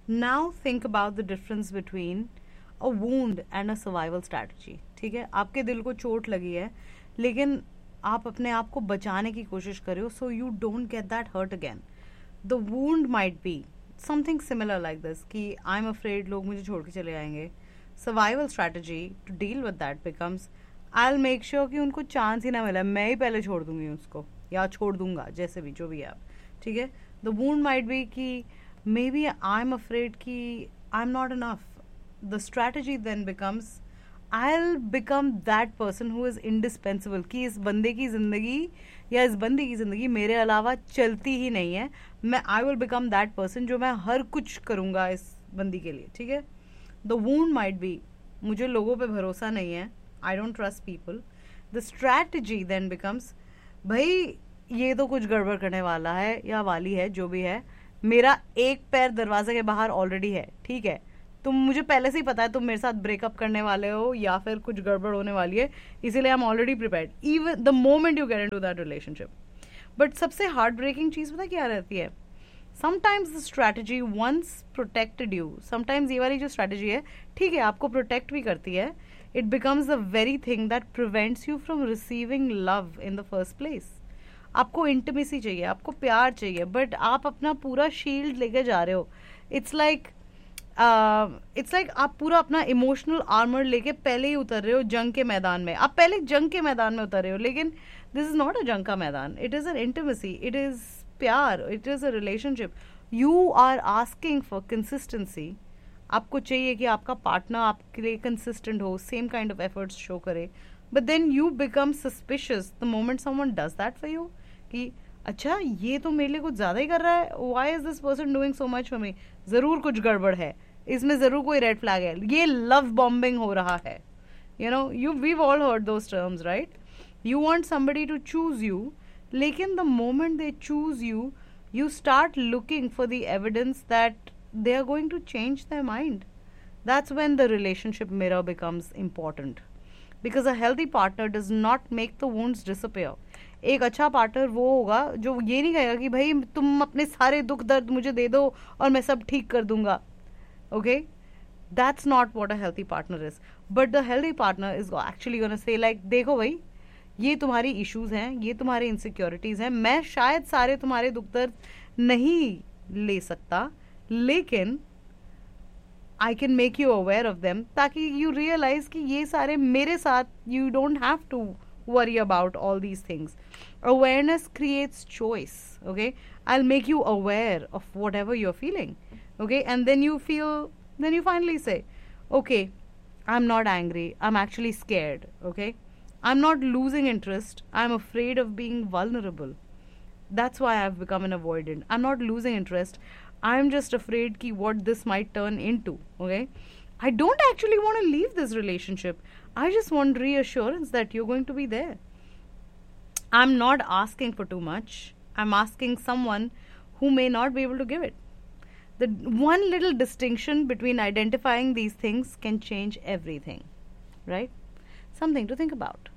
Now think about the difference between a wound and a survival strategy. ठीक है, आपके दिल को चोट लगी है, लेकिन आप अपने आप को बचाने की कोशिश कर रहे हो, so you don't get that hurt again. The wound might be something similar like this कि आई एम अफ्रेड लोग मुझे छोड़ के चले जाएंगे. Survival strategy to deal with that becomes I will make sure कि उनको चांस ही ना मिले, मैं ही पहले छोड़ दूंगी उसको या छोड़ दूंगा, जैसे भी जो भी है आप. ठीक है, द वूंड माइट बी कि may B I am afraid कि I am not enough. The strategy then becomes I'll become that person who is indispensable कि इस बंदे की जिंदगी या इस बंदी की जिंदगी मेरे अलावा चलती ही नहीं है. मैं I will become that person जो मैं हर कुछ करूँगा इस बंदी के लिए. ठीक है, the wound might be मुझे लोगों पे भरोसा नहीं है, I don't trust people. The strategy then becomes भाई ये तो कुछ गड़बड़ करने वाला है या वाली है, जो भी है, मेरा एक पैर दरवाजे के बाहर ऑलरेडी है. ठीक है, तुम मुझे पहले से ही पता है तुम मेरे साथ ब्रेकअप करने वाले हो या फिर कुछ गड़बड़ होने वाली है, इसीलिए I am already prepared even the moment you get into that relationship. But सबसे हार्ट ब्रेकिंग चीज पता क्या रहती है? Sometimes the strategy once protected you. Sometimes ये वाली जो स्ट्रैटेजी है, ठीक है, आपको प्रोटेक्ट भी करती है. It becomes the very thing that prevents you from receiving love in the first place. आपको इंटीमेसी चाहिए, आपको प्यार चाहिए, बट आप अपना पूरा शील्ड लेके जा रहे हो. इट्स लाइक आप पूरा अपना इमोशनल आर्मर लेके पहले ही उतर रहे हो जंग के मैदान में. आप पहले जंग के मैदान में उतर रहे हो, लेकिन दिस इज नॉट अ जंग का मैदान. It is an intimacy, it is प्यार, it is a relationship. You are asking for consistency. आपको चाहिए कि आपका पार्टनर आपके लिए कंसिस्टेंट हो, same kind of efforts show करे. But then you become suspicious the moment someone does that for you कि अच्छा ये तो मेरे लिए कुछ ज्यादा ही कर रहा है, why is this person doing so much for me, जरूर कुछ गड़बड़ है, इसमें जरूर कोई रेड फ्लैग है, ये लव बॉम्बिंग हो रहा है. You know, you weave all heard those terms, right? You want somebody to choose you, लेकिन the moment they choose you, you start looking for the evidence that they are going to change their mind. That's when the relationship mirror becomes important. Because a healthy partner does not make the wounds disappear. एक अच्छा partner वो होगा जो ये नहीं कहेगा कि भाई तुम अपने सारे दुख दर्द मुझे दे दो और मैं सब ठीक कर दूंगा. Okay? That's not what a healthy partner is. But the healthy partner is actually going to say like, देखो भाई, ये तुम्हारी इश्यूज हैं, ये तुम्हारी इनसिक्योरिटीज हैं, मैं शायद सारे तुम्हारे दुख दर्द नहीं ले सकता, लेकिन I can make you aware of them, ताकि यू रियलाइज कि ये सारे मेरे साथ, you don't have to worry about all these things. Awareness creates choice. Okay, I will make you aware of what ever you are feeling. Okay, and then you feel, then you finally say, okay, I'm not angry, I'm actually scared. Okay, I'm not losing interest, I'm afraid of being vulnerable. That's why I've become an avoidant. I'm not losing interest, I'm just afraid ki what this might turn into. Okay, I don't actually want to leave this relationship, I just want reassurance that you're going to be there. I'm not asking for too much, I'm asking someone who may not be able to give it. The one little distinction between identifying these things can change everything, right? Something to think about.